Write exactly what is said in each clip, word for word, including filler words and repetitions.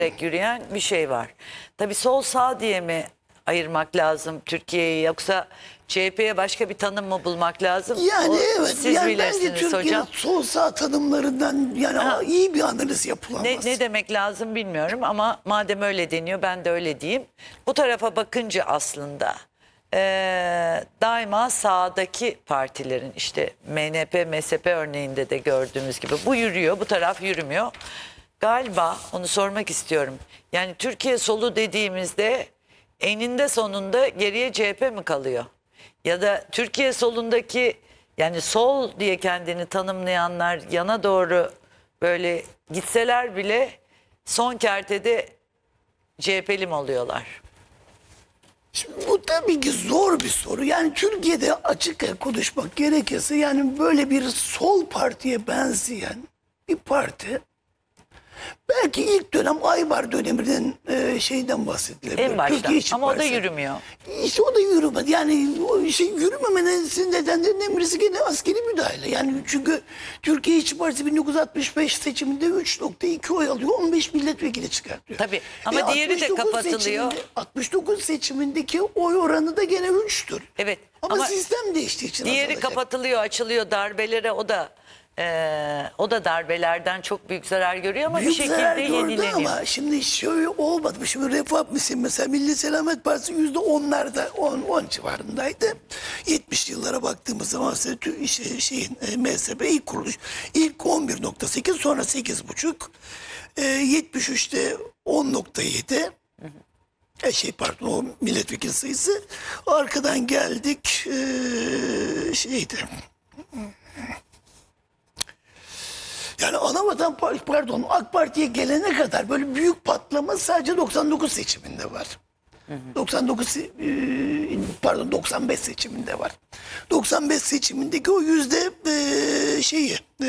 yürüyen bir şey var. Tabii sol sağ diye mi ayırmak lazım Türkiye'yi, yoksa C H P'ye başka bir tanım mı bulmak lazım? Yani O, evet. siz Yani bence bilirsiniz Türkiye'nin hocam. sol sağ tanımlarından yani Ha. iyi bir analiz yapılamaz. Ne, ne demek lazım bilmiyorum ama madem öyle deniyor ben de öyle diyeyim. Bu tarafa bakınca aslında eee, daima sağdaki partilerin, işte M N P, M S P örneğinde de gördüğümüz gibi bu yürüyor, bu taraf yürümüyor. Galiba onu sormak istiyorum. Yani Türkiye solu dediğimizde eninde sonunda geriye C H P mi kalıyor? Ya da Türkiye solundaki, yani sol diye kendini tanımlayanlar yana doğru böyle gitseler bile son kertede C H P'li mi oluyorlar? Şimdi bu tabii ki zor bir soru. Yani Türkiye'de açık konuşmak gerekirse yani böyle bir sol partiye benzeyen bir parti, belki ilk dönem Aybar döneminin e, şeyden bahsedilebilir. En başta. Türkiye İşçi Ama o da Partisi. yürümüyor. İşte o da yürümedi. Yani o şey yürümemenin nedenlerinden birisi gene askeri müdahale. Yani çünkü Türkiye İşçi Partisi bin dokuz yüz altmış beş seçiminde üç nokta iki oy alıyor. on beş milletvekili çıkartıyor. Tabii ama diğeri de altmış dokuz kapatılıyor. seçiminde- altmış dokuz seçimindeki oy oranı da gene üçtür. Evet. Ama, Ama sistem değiştiği için diğeri azalacak. kapatılıyor, açılıyor darbelere, o da eee, o da darbelerden çok büyük zarar görüyor ama Büyük bir zarar şekilde gördü yenileniyor. ama şimdi şöyle olmadı. Şimdi Refah misin mesela Milli Selamet Partisi yüzde onlarda, on, on civarındaydı. yetmişli yıllara baktığımız zaman işte şeyin e, M S P ilk kuruluş ilk on bir nokta sekiz, sonra sekiz buçuk, e, yetmiş üçte on nokta yedi. E şey pardon, o milletvekili sayısı. Arkadan geldik e, şeydi. Yani Anavatan Parti, pardon AK Parti'ye gelene kadar böyle büyük patlama sadece doksan dokuz seçiminde var. Hı hı. doksan dokuz e, pardon doksan beş seçiminde var. doksan beş seçimindeki o yüzde e, şeyi e,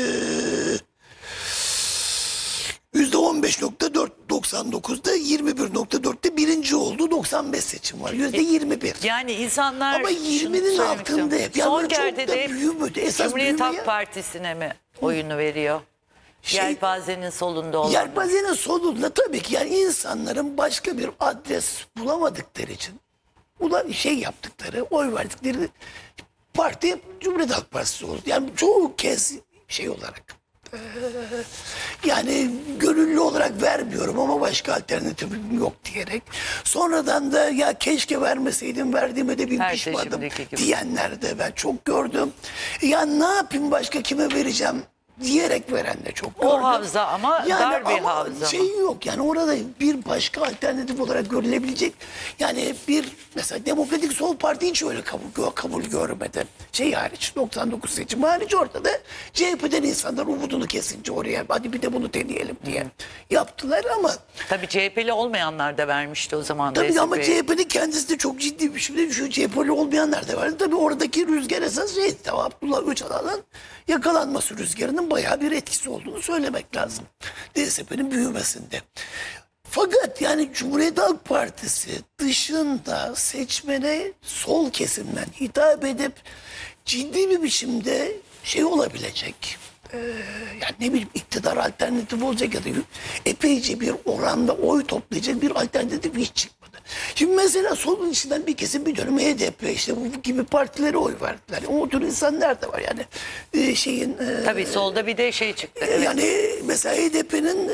yüzde on beş nokta dört, doksan dokuzda yirmi bir nokta dörtte birinci oldu. doksan beş seçim var. Yüzde yirmi bir. Yani insanlar Ama şunu yirminin söylemek altında istiyorum. hep. Yani Son böyle çok da kertede hep büyümedi. Esas Cumhuriyet büyümeye- Halk Partisi'ne mi oyunu veriyor? Şey- Yelpazenin solunda olan. Yelpazenin sonunda tabii ki yani insanların başka bir adres bulamadıkları için ulan şey yaptıkları, oy verdikleri parti Cumhuriyet Halk Partisi oldu. Yani çoğu kez şey olarak eee, yani gönüllü olarak vermiyorum ama başka alternatifim yok diyerek. Sonradan da ya keşke vermeseydim, verdiğime de bir Her pişmanım seçimdeki gibi. diyenler de ben çok gördüm. Ya ne yapayım, başka kime vereceğim diyerek veren de çok gördüm. O havza ama dar bir havza şey mı? yok yani orada bir başka alternatif olarak görülebilecek, yani bir mesela Demokratik Sol Parti hiç öyle kabul, kabul görmedi. Şey hariç, doksan dokuz seçim hariç, orada da C H P'den insanlar umudunu kesince oraya hadi bir de bunu deneyelim diye yaptılar ama Tabii C H P'li olmayanlar da vermişti o zaman. tabii ama D S P'ye. C H P'nin kendisi de çok ciddi bir şey. Şu C H P'li olmayanlar da vardı. Tabii oradaki rüzgar esas şey, Abdullah Öcalan'ın yakalanması rüzgarının bayağı bir etkisi olduğunu söylemek lazım. D S P'nin büyümesinde. Fakat yani Cumhuriyet Halk Partisi dışında seçmene sol kesimden hitap edip ciddi bir biçimde şey olabilecek, Ee, yani ne bileyim iktidar alternatif olacak ya da epeyce bir oranda oy toplayacak bir alternatif hiç çıkmadı. Şimdi mesela solun içinden bir kesim bir dönem H D P işte bu gibi partilere oy verdiler. O tür insanlar da var yani e, şeyin e, Tabii solda bir de şey çıktı. e, yani mesela H D P'nin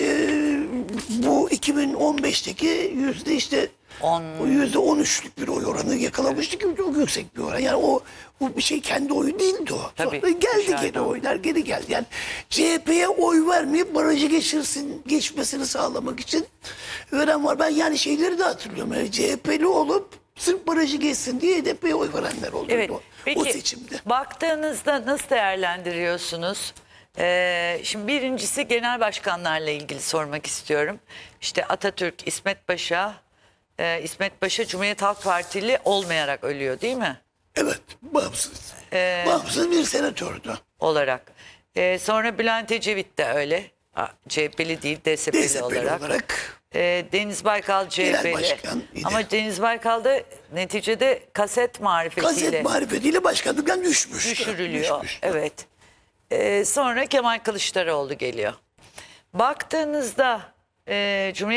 bu iki bin on beşteki yüzde işte On. yüzde on üçlük bir oy oranı yakalamıştı ki çok yüksek bir oran. Yani o bu bir şey kendi oyu değildi o. Tabii, Sonra geldi dışarıdan. geri oylar geri geldi. Yani C H P'ye oy vermeyip barajı geçirsin, geçmesini sağlamak için veren var. Ben yani şeyleri de hatırlıyorum. Yani C H P'li olup sırf barajı geçsin diye H D P'ye oy verenler oldu Evet. o, Peki o seçimde. baktığınızda nasıl değerlendiriyorsunuz? Ee, şimdi birincisi genel başkanlarla ilgili sormak istiyorum. İşte Atatürk, İsmet Paşa, e, İsmet Paşa Cumhuriyet Halk Partili olmayarak ölüyor değil mi? Evet, bağımsız. Ee, bağımsız bir senatördü. Olarak. Ee, sonra Bülent Ecevit de öyle. A, C H P'li değil, D S P'li D S P'li olarak. olarak. Ee, Deniz Baykal C H Genel P'li. başkan idi. Ama Deniz Baykal da neticede kaset marifetiyle Gazet marifetiyle başkanlıktan düşmüş. düşürülüyor. Düşmüş. Evet. Ee, sonra Kemal Kılıçdaroğlu geliyor. Baktığınızda e, Cumhuriyet